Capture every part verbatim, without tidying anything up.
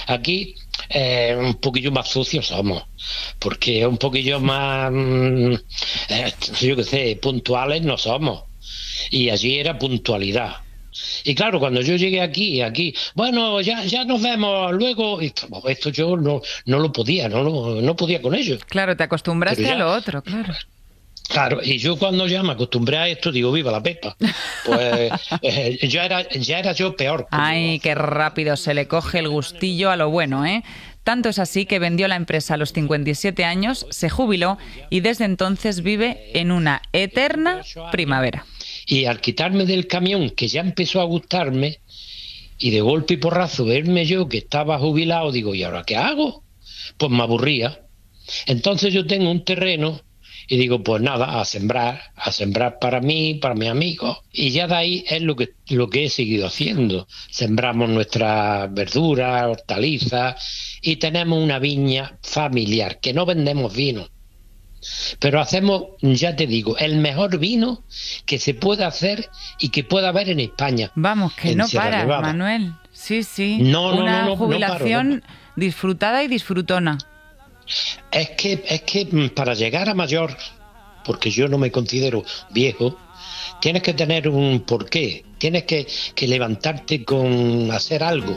Aquí eh, un poquillo más sucios somos, porque un poquillo más, mm, eh, yo qué sé, puntuales no somos. Y allí era puntualidad. Y claro, cuando yo llegué aquí, aquí, bueno, ya ya nos vemos luego, esto, esto yo no no lo podía, no lo, no podía con ello. Claro, te acostumbraste Pero a ya, lo otro, claro. claro, y yo cuando ya me acostumbré a esto, digo, viva la Pepa. Pues eh, ya era ya era yo peor. Ay, qué rápido se le coge el gustillo a lo bueno, ¿eh? Tanto es así que vendió la empresa a los cincuenta y siete años, se jubiló y desde entonces vive en una eterna primavera. Y al quitarme del camión, que ya empezó a gustarme, y de golpe y porrazo verme yo que estaba jubilado, digo, ¿y ahora qué hago? Pues me aburría. Entonces yo tengo un terreno y digo, pues nada, a sembrar, a sembrar para mí, para mis amigos. Y ya de ahí es lo que, lo que he seguido haciendo. Sembramos nuestras verduras, hortalizas y tenemos una viña familiar, que no vendemos vino. Pero hacemos, ya te digo, el mejor vino que se puede hacer y que pueda haber en España. Vamos, que en no Sierra paras, Nevada. Manuel. Sí, sí. No, no, Una no, no, no jubilación paro, no. disfrutada y disfrutona. Es que, es que mm, para llegar a mayor, porque yo no me considero viejo, tienes que tener un porqué, tienes que, que levantarte con hacer algo.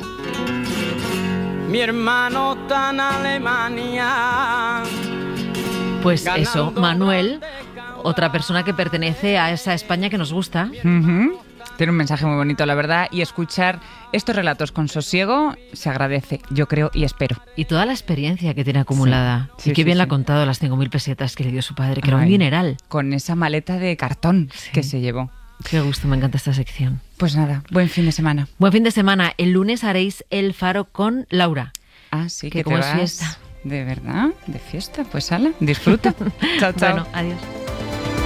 Mi hermano está en Alemania. Pues eso, Manuel, otra persona que pertenece a esa España que nos gusta. Uh-huh. Tiene un mensaje muy bonito, la verdad, y escuchar estos relatos con sosiego se agradece, yo creo y espero. Y toda la experiencia que tiene acumulada. Sí, y sí, qué bien sí, la sí. ha contado, las cinco mil pesetas que le dio su padre, que Ay, era un dineral. Con esa maleta de cartón Sí. que se llevó. Qué gusto, me encanta esta sección. Pues nada, buen fin de semana. Buen fin de semana. El lunes haréis El Faro con Laura. Ah, sí, Que que como te es vas fiesta. ¿De verdad? ¿De fiesta? Pues ala, disfruta. Chao, chao. Bueno, adiós.